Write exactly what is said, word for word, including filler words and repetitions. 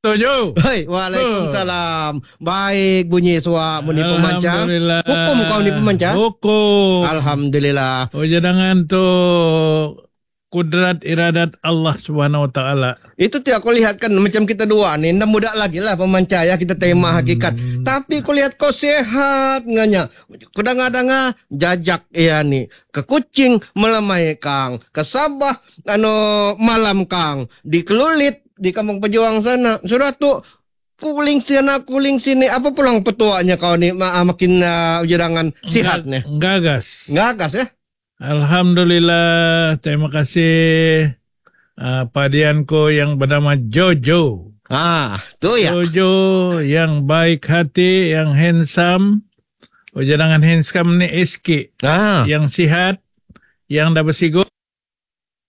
Tujuh. Hai, waalaikumsalam. Baik bunyi suara bunyi pemancar. Alhamdulillah. Hukum kau ni pemancar? Hukum. Alhamdulillah. Oh, jangan tu kudrat iradat Allah Subhanahu Wa Taala. Itu tu aku lihat kan macam kita dua ni, ndak muda lagi lah pemancar ya, kita tema hakikat. Hmm. Tapi aku lihat kau sehat nganya. Kadang-kadang jajak ya ni ke Kucing melamai Kang, ke Sabah anu malam Kang, di Kelulit di Kampung Pejuang sana. Sudah tu kuling sana kuling sini, apa pulang petuanya kau ni ma makin uh, jangan sihat nih. Gagas. Gagas ya. Alhamdulillah, terima kasih uh, padianku yang bernama Jojo. Ah, tu ya. Jojo yang baik hati, yang handsome. Oh, jangan handsome ni S K. Ah. Yang sihat, yang dah bersigot.